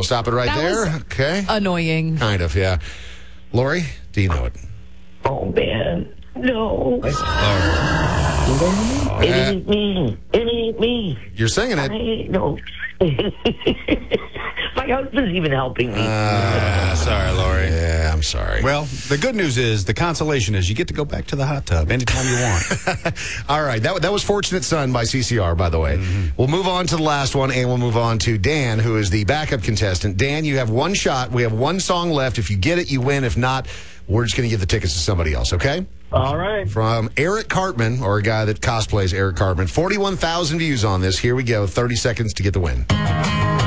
stop it right That there. was Okay. Annoying. Kind of, yeah. Lori, do you know it? Oh, man. No. It ain't me. It ain't me. You're singing it. No. My husband's even helping me. Sorry, Lori. Yeah, I'm sorry. Well, the good news is, the consolation is you get to go back to the hot tub anytime you want. All right, that was Fortunate Son by CCR, by the way. We'll move on to the last one, and we'll move on to Dan, who is the backup contestant. Dan, you have one shot. We have one song left. If you get it, you win. If not, we're just going to give the tickets to somebody else, okay? All right. From Eric Cartman, or a guy that cosplays Eric Cartman. 41,000 views on this. Here we go. 30 seconds to get the win.